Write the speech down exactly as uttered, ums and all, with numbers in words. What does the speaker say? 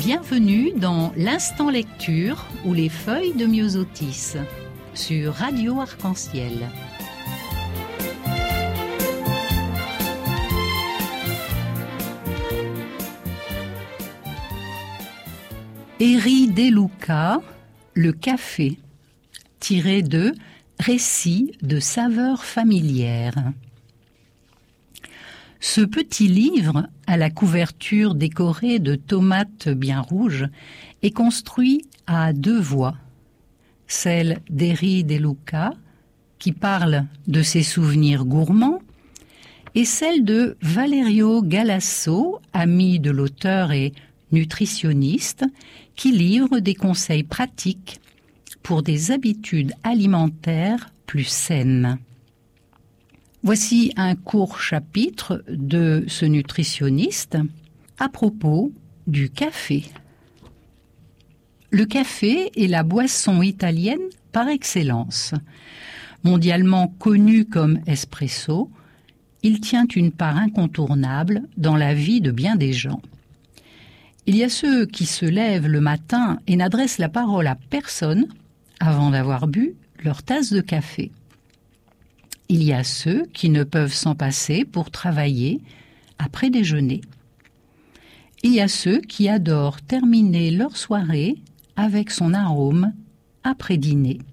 Bienvenue dans l'Instant Lecture ou les feuilles de Myosotis sur Radio Arc-en-Ciel. Eri De Luca, Le café, tiré de Récits de saveurs familières. Ce petit livre, à la couverture décorée de tomates bien rouges, est construit à deux voix. Celle d'Eri De Luca, qui parle de ses souvenirs gourmands, et celle de Valerio Galasso, ami de l'auteur et nutritionniste, qui livre des conseils pratiques pour des habitudes alimentaires plus saines. Voici un court chapitre de ce nutritionniste à propos du café. Le café est la boisson italienne par excellence. Mondialement connu comme espresso, il tient une part incontournable dans la vie de bien des gens. Il y a ceux qui se lèvent le matin et n'adressent la parole à personne avant d'avoir bu leur tasse de café. Il y a ceux qui ne peuvent s'en passer pour travailler après déjeuner. Il y a ceux qui adorent terminer leur soirée avec son arôme après dîner.